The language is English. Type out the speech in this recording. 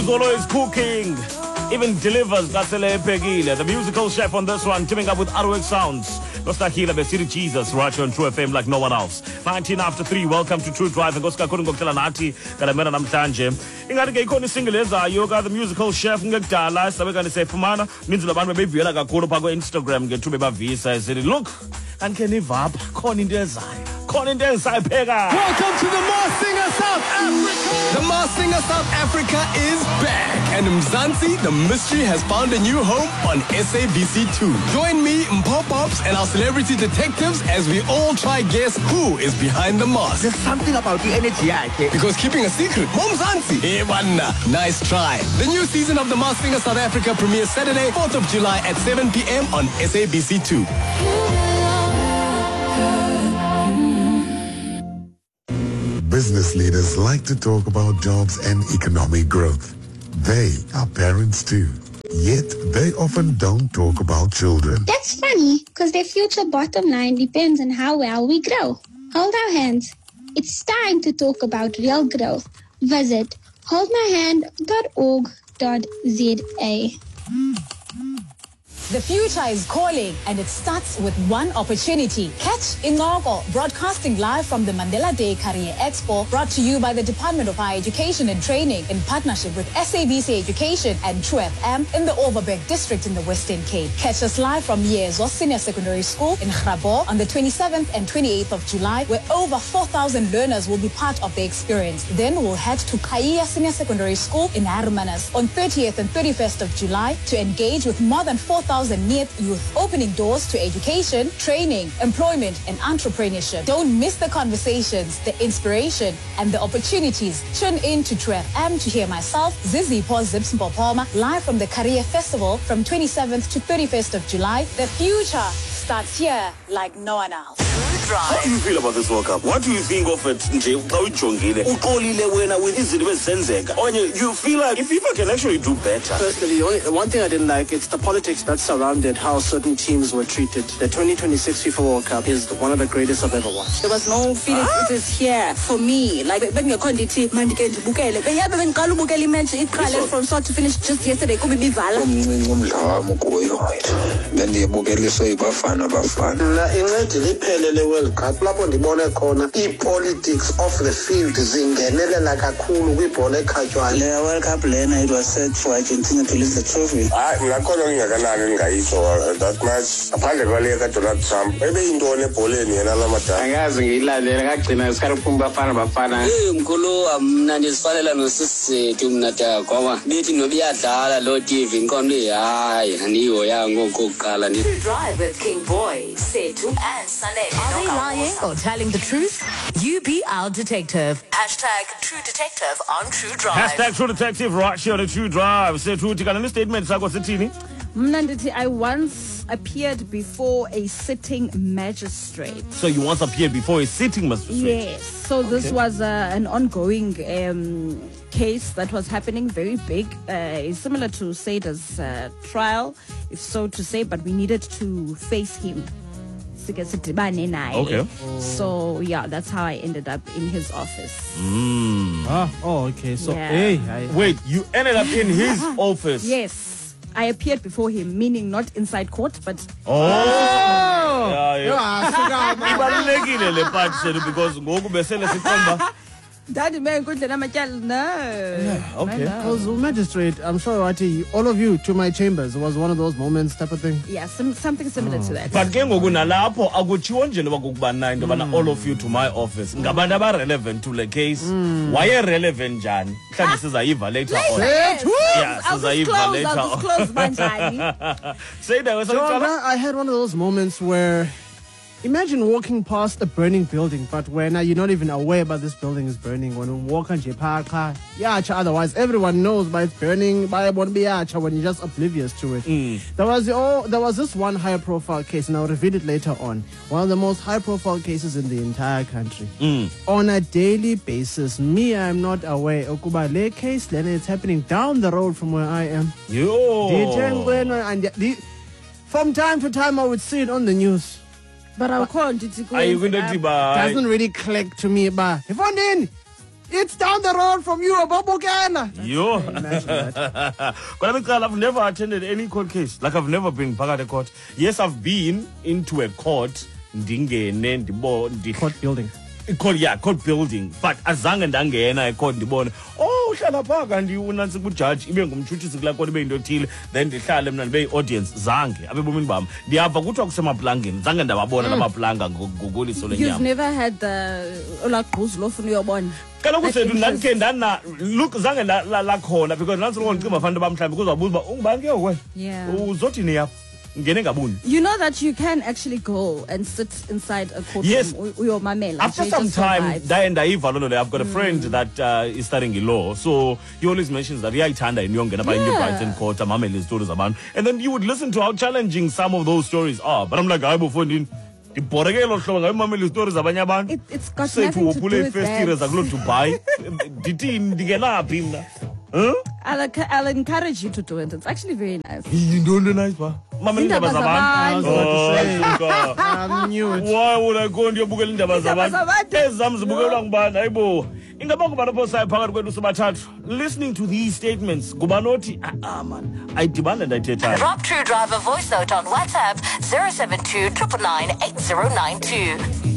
Always cooking, even delivers. That's Pegile, the musical chef on this one, teaming up with Artwork Sounds. Costa Hila Besiri Jesus, right here on True FM like no one else. 19 after 3, welcome to True Drive. And Goska Kurungo Telanati, Kalamena Namtanje. Ingati Gaikoni single is yoga, the musical chef, Ngala, Sabaka say Fumana, means the band maybe like a Kurupago Instagram, get to be visa. I said, look, and can you vap, Conin Desire. Welcome to the Mars Singer South Africa. The Mars Singer South Africa is back, and Mzansi, the mystery, has found a new home on SABC2. Join me, Mpo Pops, and our celebrity detectives as we all try guess who is behind the mask. There's something about the energy, because keeping a secret, Mzansi. Nice try. The new season of the Mars Singer South Africa premieres Saturday, 4th of July at 7 p.m. on SABC2. Business leaders like to talk about jobs and economic growth. They are parents too. Yet, they often don't talk about children. That's funny, because their future bottom line depends on how well we grow. Hold our hands. It's time to talk about real growth. Visit holdmyhand.org.za. The future is calling, and it starts with one opportunity. Catch Ingogo, broadcasting live from the Mandela Day Career Expo, brought to you by the Department of Higher Education and Training in partnership with SABC Education and True FM in the Overberg District in the Western Cape. Catch us live from Yezo Senior Secondary School in Grabo on the 27th and 28th of July, where over 4,000 learners will be part of the experience. Then we'll head to Kaya Senior Secondary School in Hermanus on 30th and 31st of July to engage with more than 4,000 youth, opening doors to education, training, employment, and entrepreneurship. Don't miss the conversations, the inspiration, and the opportunities. Tune in to True FM to hear myself, Zizi Paul Zips Mpopoma, live from the Career Festival from 27th to 31st of July. The future starts here like no one else. How do you feel about this World Cup? What do you think of it? With you feel like if FIFA can actually do better? Personally, the one thing I didn't like, it's the politics that surrounded how certain teams were treated. The 2026 FIFA World Cup is one of the greatest I've ever watched. There was no feeling it is here for me. Like from start to finish just yesterday. World Cup lapho ndibone khona politics of the field zingenelela kakhulu kwibhola ekhatywayo. Le World Cup lena, it was set for Argentina to lift the trophy. Ngakholwa ngingakanani ngayisho that match aphandle kwale ka Donald Trump bebe intoni ebholeni yena lamadala. Angazi ngiyilandele kagcina isikharuphuma bafana. Mkhulu amna ndisifalela nosisi mnata ngoba nithi nobiyadlala lo TV inkomo hayi aniyo yango kokuqala ni. Drive with King Boy, Setu, and Sunday. Are they lying or telling the truth? You be our detective. True Detective on True Drive. True Detective right here on True Drive. Say true tikana statement sakho sithini? Mnanditi, I once appeared before a sitting magistrate. So you once appeared before a sitting magistrate? Yes. So this was an ongoing case that was happening, very big. Similar to Sada's trial, if so to say, but we needed to face him. Okay. So yeah, that's how I ended up in his office. Okay. So yeah. Wait, you ended up in his office? Yes, I appeared before him, meaning not inside court, but. Daddy man, good no. Okay. I was a magistrate. I'm sure, Wati, all of you to my chambers was one of those moments type of thing. Yeah, something similar to that. But all of you to my office. Ngabanda relevant to the case. Why relevant, Jan? This is Aiva later on. Yeah, I'll disclose Say that was I had one of those moments where imagine walking past a burning building, but when you're not even aware about this building is burning. When you walk on Jepaka, otherwise everyone knows by it's burning, by when you're just oblivious to it. There was this one high profile case, and I'll reveal it later on. One of the most high profile cases in the entire country. On a daily basis, I'm not aware. Okuba case, then it's happening down the road from where I am. From time to time, I would see it on the news. But I'll call it. Are you going to doesn't really click to me. But if I'm in, It's down the road from you, Babukana. Yo. I've never attended any court case. Like I've never been back at a court. Yes, I've been into a court. Court building. Court building. But azange ndangena ecourt ndibone. Oh, uhlala pha kanti unansi kujudge ibe ngumthuthisi kula court ibe into ethile then ndihlale mina ndibe audience zange abebomini bami. Ndiyava kuthiwa kusemaplangeni. Zange ndababona namaplanga ngokuliso lenyama. You've never had the olaqhuzu lofuna uyobona. Kaloku sethu ndandikhe ndana look zange la khona because nansi lo ndicimba abantu bamhlanje because wabuza uba ungubani ke wena. Yeah. Uzothini yapha? You know that you can actually go and sit inside a courtroom. Yes. After some time, I've got a friend that is studying in law. So he always mentions that Itanda in Young and Brighton Court, stories about. And then you would listen to how challenging some of those stories are. But I'm like, it's got nothing to do with that. I'll encourage you to do it. It's actually very nice. Why would I go and buka indaba zabantu? Listening to these statements, Gubanoti, man, I demand and I take time. Drop True Driver voice note on WhatsApp 072 999 8092.